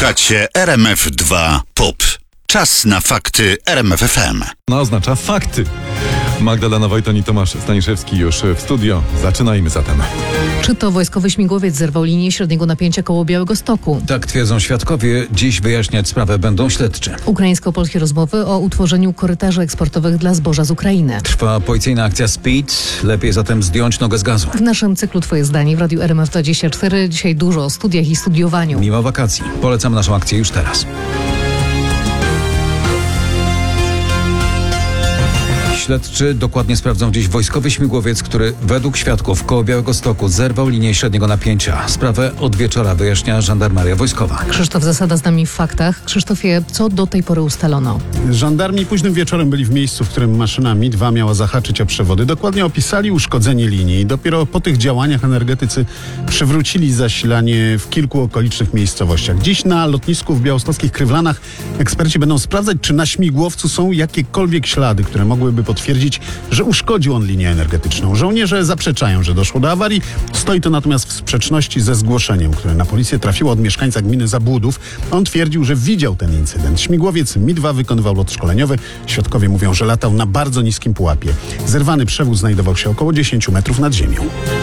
Słuchacie RMF2 POP. Czas na fakty RMFFM. Oznacza fakty. Magdalena Wojton i Tomasz Staniszewski już w studio. Zaczynajmy zatem. Czy to wojskowy śmigłowiec zerwał linię średniego napięcia koło Białegostoku? Tak twierdzą świadkowie. Dziś wyjaśniać sprawę będą śledczy. Ukraińsko-polskie rozmowy o utworzeniu korytarzy eksportowych dla zboża z Ukrainy. Trwa policyjna akcja Speed. Lepiej zatem zdjąć nogę z gazu. W naszym cyklu Twoje zdanie w Radiu RMF24 dzisiaj dużo o studiach i studiowaniu. Mimo wakacji. Polecam naszą akcję już teraz. Śledczy dokładnie sprawdzą dziś wojskowy śmigłowiec, który według świadków koło Białegostoku zerwał linię średniego napięcia. Sprawę od wieczora wyjaśnia żandarmeria wojskowa. Krzysztof Zasada z nami w faktach. Krzysztofie, co do tej pory ustalono? Żandarmi późnym wieczorem byli w miejscu, w którym maszyna Mi-2 miała zahaczyć o przewody. Dokładnie opisali uszkodzenie linii. Dopiero po tych działaniach energetycy przywrócili zasilanie w kilku okolicznych miejscowościach. Dziś na lotnisku w białostockich Krywlanach eksperci będą sprawdzać, czy na śmigłowcu są jakiekolwiek ślady, które mogłyby potwierdzić, że uszkodził on linię energetyczną. Żołnierze zaprzeczają, że doszło do awarii. Stoi to natomiast w sprzeczności ze zgłoszeniem, które na policję trafiło od mieszkańca gminy Zabłudów. On twierdził, że widział ten incydent. Śmigłowiec Mi-2 wykonywał lot szkoleniowy. Świadkowie mówią, że latał na bardzo niskim pułapie. Zerwany przewód znajdował się około 10 metrów nad ziemią.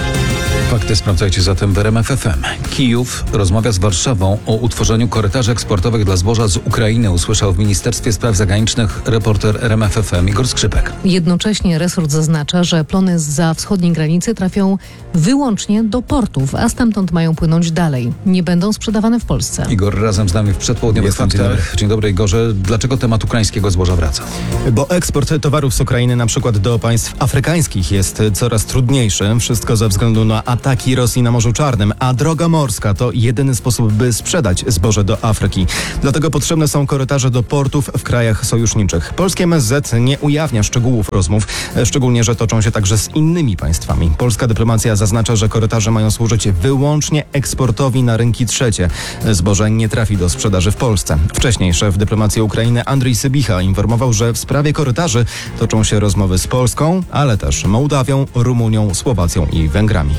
Fakty sprawdzajcie zatem w RMF FM. Kijów rozmawia z Warszawą o utworzeniu korytarzy eksportowych dla zboża z Ukrainy, usłyszał w Ministerstwie Spraw Zagranicznych reporter RMF FM Igor Skrzypek. Jednocześnie resort zaznacza, że plony zza wschodniej granicy trafią wyłącznie do portów, a stamtąd mają płynąć dalej. Nie będą sprzedawane w Polsce. Igor razem z nami w przedpołudniowych faktach. Dzień dobry Igorze. Dlaczego temat ukraińskiego zboża wraca? Bo eksport towarów z Ukrainy na przykład do państw afrykańskich jest coraz trudniejszy. Wszystko ze względu na ataki Rosji na Morzu Czarnym, a droga morska to jedyny sposób, by sprzedać zboże do Afryki. Dlatego potrzebne są korytarze do portów w krajach sojuszniczych. Polskie MSZ nie ujawnia szczegółów rozmów, szczególnie, że toczą się także z innymi państwami. Polska dyplomacja zaznacza, że korytarze mają służyć wyłącznie eksportowi na rynki trzecie. Zboże nie trafi do sprzedaży w Polsce. Wcześniej szef dyplomacji Ukrainy Andrii Sybicha informował, że w sprawie korytarzy toczą się rozmowy z Polską, ale też Mołdawią, Rumunią, Słowacją i Węgrami.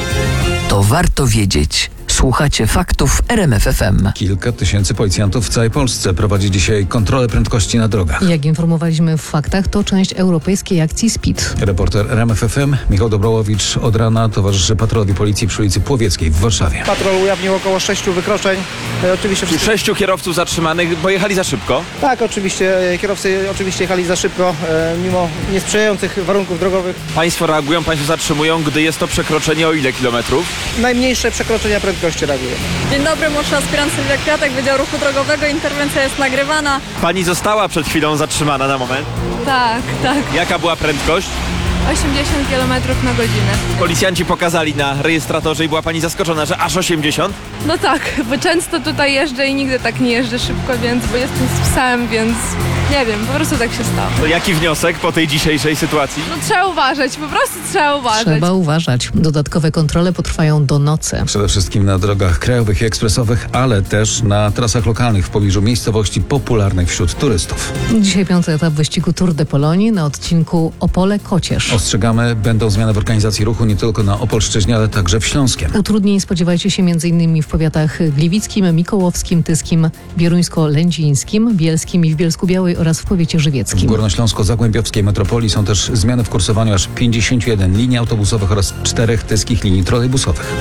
To warto wiedzieć. Słuchacie faktów RMF FM. Kilka tysięcy policjantów w całej Polsce prowadzi dzisiaj kontrolę prędkości na drogach. Jak informowaliśmy w faktach, to część europejskiej akcji Speed. Reporter RMF FM Michał Dobrołowicz od rana towarzyszy patrolowi policji przy ulicy Płowieckiej w Warszawie. Patrol ujawnił około 6 wykroczeń. Oczywiście 6 kierowców zatrzymanych, bo jechali za szybko. Tak, oczywiście. Kierowcy jechali za szybko, mimo niesprzyjających warunków drogowych. Państwo reagują, państwo zatrzymują, gdy jest to przekroczenie o ile kilometrów? Najmniejsze przekroczenia prędkości reaguje. Dzień dobry, młodszy aspirant Sylwia Kwiatek, Wydział Ruchu Drogowego. Interwencja jest nagrywana. Pani została przed chwilą zatrzymana na moment. Tak. Jaka była prędkość? 80 km na godzinę. Policjanci pokazali na rejestratorze i była pani zaskoczona, że aż 80? No tak, bo często tutaj jeżdżę i nigdy tak nie jeżdżę szybko, bo jestem z psem, więc nie wiem, po prostu tak się stało. To jaki wniosek po tej dzisiejszej sytuacji? No trzeba uważać, po prostu trzeba uważać. Trzeba uważać. Dodatkowe kontrole potrwają do nocy. Przede wszystkim na drogach krajowych i ekspresowych, ale też na trasach lokalnych w pobliżu miejscowości popularnych wśród turystów. Dzisiaj 5. etap wyścigu Tour de Polonii na odcinku Opole-Kocież. Ostrzegamy, będą zmiany w organizacji ruchu nie tylko na Opolszczyźnie, ale także w Śląskiem. Utrudnień spodziewajcie się m.in. w powiatach gliwickim, mikołowskim, tyskim, bieruńsko-lędzińskim, bielskim i w Bielsku-Białej oraz w powiecie W żywieckim. górnośląsko-zagłębiowskiej metropolii są też zmiany w kursowaniu aż 51 linii autobusowych oraz 4 tyskich linii trolejbusowych.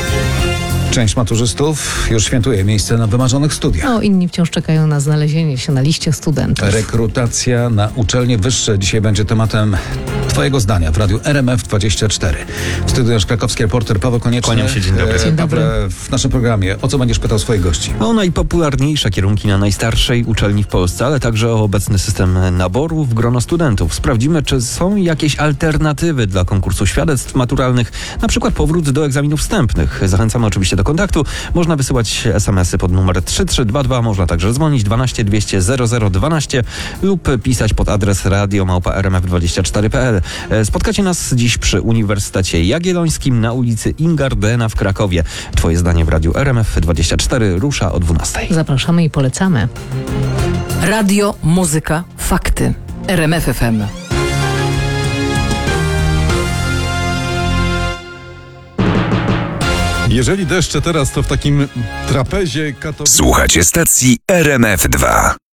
Część maturzystów już świętuje miejsce na wymarzonych studiach. Inni wciąż czekają na znalezienie się na liście studentów. Rekrutacja na uczelnie wyższe dzisiaj będzie tematem Twojego zdania w radiu RMF24. W studiu nasz krakowski reporter Paweł Konieczny. Kłaniam się, dzień dobry. Dzień dobry. Pawle, w naszym programie o co będziesz pytał swoich gości? O najpopularniejsze kierunki na najstarszej uczelni w Polsce, ale także o obecny system naboru w grono studentów. Sprawdzimy, czy są jakieś alternatywy dla konkursu świadectw maturalnych, na przykład powrót do egzaminów wstępnych. Zachęcamy oczywiście do kontaktu. Można wysyłać SMS-y pod numer 3322, można także dzwonić 12 200 0012 lub pisać pod adres radio@rmf24.pl. Spotkacie nas dziś przy Uniwersytecie Jagiellońskim na ulicy Ingardena w Krakowie. Twoje zdanie w radiu RMF24 rusza o 12. Zapraszamy i polecamy. Radio, muzyka, fakty. RMF FM. Jeżeli deszcze teraz, to w takim trapezie Słuchacie stacji RMF2.